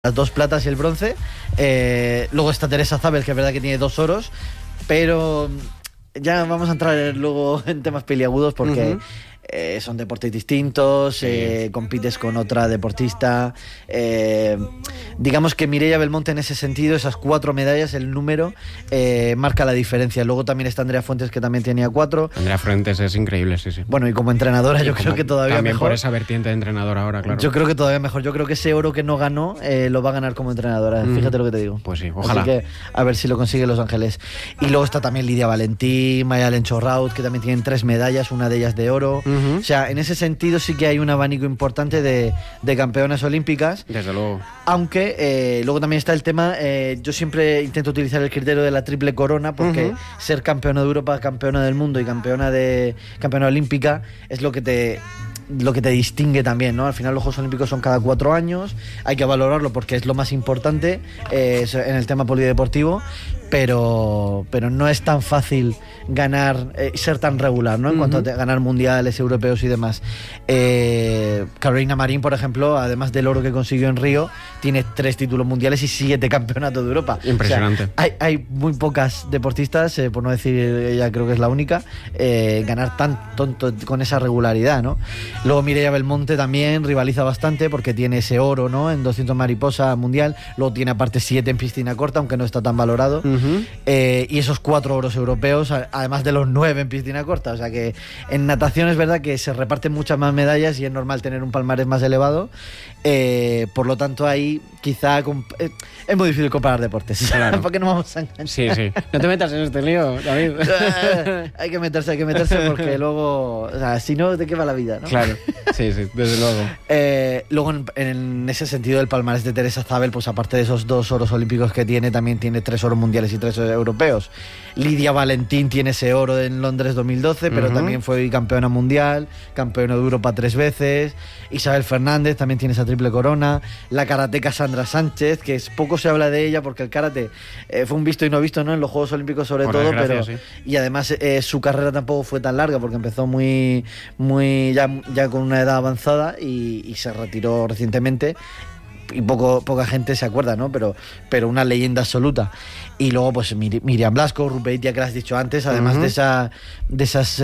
las 2 platas y el bronce. Luego está Teresa Zabel, que es verdad que tiene 2 oros, pero ya vamos a entrar luego en temas peliagudos porque son deportes distintos, compites con otra deportista. Digamos que Mireia Belmonte en ese sentido, esas 4 medallas, el número marca la diferencia. Luego también está Andrea Fuentes, que también tenía 4. Andrea Fuentes es increíble, sí. Bueno, y como entrenadora yo creo que todavía también mejor. Por esa vertiente de entrenadora ahora, claro. Yo creo que todavía mejor. Yo creo que ese oro que no ganó lo va a ganar como entrenadora. Fíjate lo que te digo. Pues sí, ojalá. Así que a ver si lo consigue Los Ángeles. Y luego está también Lidia Valentín, Mayalen Chorraut, que también tienen 3 medallas, una de ellas de oro. O sea, en ese sentido sí que hay un abanico importante de campeonas olímpicas. Desde luego. Aunque luego también está el tema, yo siempre intento utilizar el criterio de la triple corona, porque ser campeona de Europa, campeona del mundo y campeona olímpica es lo que te distingue también, ¿no? Al final los Juegos Olímpicos son cada 4 años, hay que valorarlo porque es lo más importante en el tema polideportivo, pero no es tan fácil ganar, ser tan regular, ¿no? En cuanto a ganar mundiales, europeos y demás. Carolina Marín, por ejemplo, además del oro que consiguió en Río, tiene 3 títulos mundiales y 7 campeonatos de Europa. Impresionante. O sea, hay muy pocas deportistas, por no decir ella creo que es la única, ganar tan tonto con esa regularidad, ¿no? Luego Mireia Belmonte también rivaliza bastante porque tiene ese oro, ¿no? En 200 mariposa mundial. Luego tiene aparte 7 en piscina corta, aunque no está tan valorado. Y esos 4 oros europeos, además de los 9 en piscina corta. O sea que en natación es verdad que se reparten muchas más medallas y es normal tener un palmarés más elevado. Por lo tanto, ahí quizá es muy difícil comparar deportes. Claro. ¿Por qué no vamos a enganchar? Sí. No te metas en este lío, David. Hay que meterse porque luego, o sea, si no, ¿de qué va la vida, no? Claro, sí, desde luego. Luego, en ese sentido, el palmarés de Teresa Zabel, pues aparte de esos 2 oros olímpicos que tiene, también tiene 3 oros mundiales y 3 europeos. Lidia Valentín tiene ese oro en Londres 2012, pero también fue campeona mundial, campeona de Europa 3 veces. Isabel Fernández también tiene esa triple corona. La karateca Sandra Sánchez, que poco se habla de ella porque el karate fue un visto y no visto, ¿no? En los Juegos Olímpicos sobre por todo, desgracia, pero sí. Y además su carrera tampoco fue tan larga porque empezó muy ya con una edad avanzada y se retiró recientemente. Y poca gente se acuerda, ¿no? Pero una leyenda absoluta. Y luego, pues Miriam Blasco, Rupeitia, que lo has dicho antes, además de esas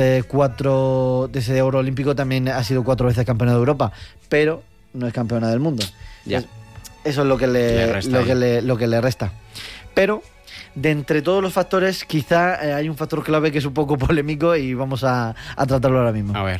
4, de ese oro olímpico, también ha sido 4 veces campeona de Europa, pero no es campeona del mundo. Ya. Eso es lo que le resta. Pero de entre todos los factores, quizá hay un factor clave que es un poco polémico y vamos a tratarlo ahora mismo. A ver.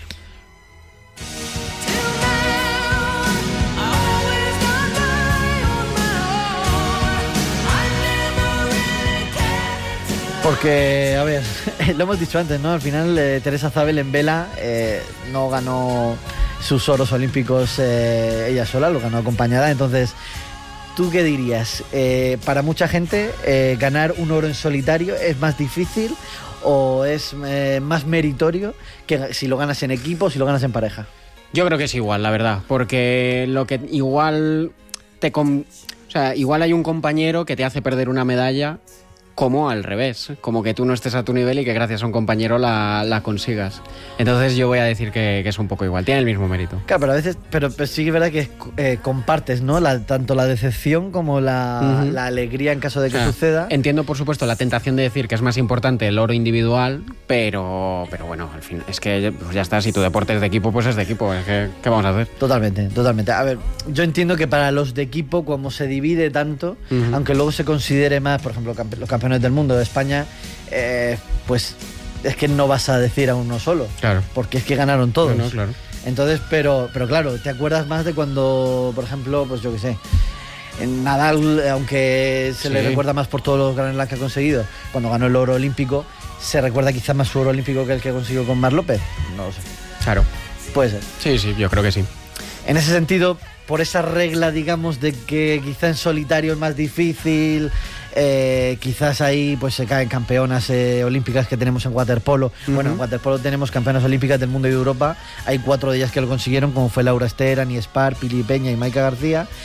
Porque, a ver, lo hemos dicho antes, ¿no? Al final Teresa Zabel en vela no ganó sus oros olímpicos ella sola, lo ganó acompañada. Entonces, ¿tú qué dirías? Para mucha gente, ganar un oro en solitario es más difícil o es más meritorio que si lo ganas en equipo o si lo ganas en pareja. Yo creo que es igual, la verdad, porque lo que igual igual hay un compañero que te hace perder una medalla, como al revés, como que tú no estés a tu nivel y que gracias a un compañero la consigas. Entonces yo voy a decir que es un poco igual, tiene el mismo mérito. Claro, pero a veces, pero sí que es verdad que compartes, ¿no? Tanto la decepción como la alegría en caso de que suceda. Entiendo, por supuesto, la tentación de decir que es más importante el oro individual, pero bueno, al fin, es que pues ya está, si tu deporte es de equipo, pues es de equipo, es que, ¿qué vamos a hacer? Totalmente. A ver, yo entiendo que para los de equipo, como se divide tanto, aunque luego se considere más, por ejemplo, los campeones del mundo de España, pues es que no vas a decir a uno solo, claro, porque es que ganaron todos. No, claro. Entonces, pero claro, te acuerdas más de cuando, por ejemplo, pues yo qué sé, en Nadal, aunque se le recuerda más por todos los Grand Slam que ha conseguido, cuando ganó el oro olímpico, se recuerda quizás más su oro olímpico que el que consiguió con Mar López. No lo sé. Claro. Puede ser. Sí, yo creo que sí. En ese sentido, por esa regla, digamos, de que quizá en solitario es más difícil, quizás ahí pues se caen campeonas olímpicas que tenemos en waterpolo. Bueno, en waterpolo tenemos campeonas olímpicas del mundo y de Europa. Hay 4 de ellas que lo consiguieron, como fue Laura Ester, Ani Espar, Pili Peña y Maika García.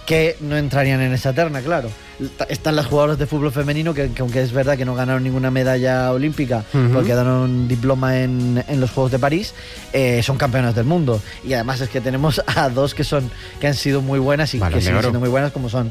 que no entrarían en esa terna, claro. Están las jugadoras de fútbol femenino que aunque es verdad que no ganaron ninguna medalla olímpica porque ganaron diploma en los Juegos de París, son campeonas del mundo. Y además es que tenemos a dos que han sido muy buenas y que siguen siendo muy buenas, como son